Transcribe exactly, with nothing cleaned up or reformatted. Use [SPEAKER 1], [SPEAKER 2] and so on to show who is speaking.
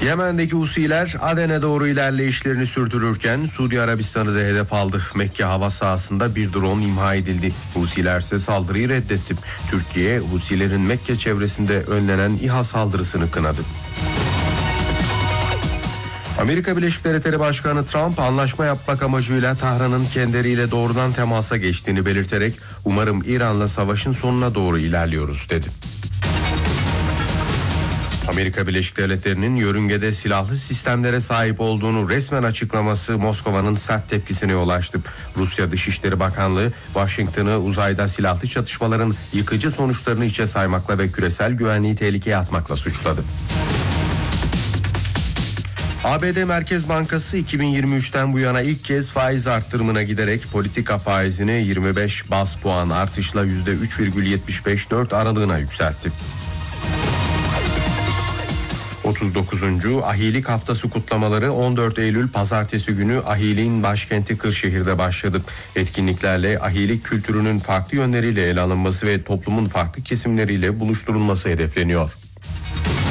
[SPEAKER 1] Yemen'deki Husiler Aden'e doğru ilerleyişlerini sürdürürken Suudi Arabistan'ı da hedef aldı. Mekke hava sahasında bir drone imha edildi. Husiler ise saldırıyı reddetti. Türkiye, Husilerin Mekke çevresinde önlenen İHA saldırısını kınadı. Amerika Birleşik Devletleri Başkanı Trump anlaşma yapmak amacıyla Tahran'ın kendileriyle doğrudan temasa geçtiğini belirterek "Umarım İran'la savaşın sonuna doğru ilerliyoruz" dedi. Amerika Birleşik Devletleri'nin yörüngede silahlı sistemlere sahip olduğunu resmen açıklaması Moskova'nın sert tepkisine yol açtı. Rusya Dışişleri Bakanlığı, Washington'ı uzayda silahlı çatışmaların yıkıcı sonuçlarını içe saymakla ve küresel güvenliği tehlikeye atmakla suçladı. A B D Merkez Bankası iki bin yirmi üçten bu yana ilk kez faiz arttırımına giderek politika faizini yirmi beş baz puan artışla yüzde üç virgül yetmiş beş dört aralığına yükseltti. otuz dokuzuncu Ahilik Haftası kutlamaları on dört Eylül Pazartesi günü Ahilik'in başkenti Kırşehir'de başladı. Etkinliklerle ahilik kültürünün farklı yönleriyle ele alınması ve toplumun farklı kesimleriyle buluşturulması hedefleniyor.